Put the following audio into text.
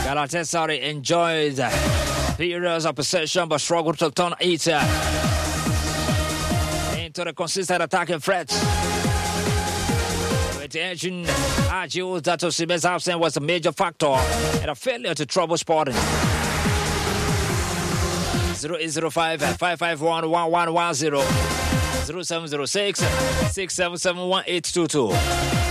Galatasaray enjoys periods of possession but struggled to turn it into the consistent attacking threat. Retention argues that Osimhen's absence was a major factor and a failure to trouble Sporting. 0805-551-1110 0706-677-1822.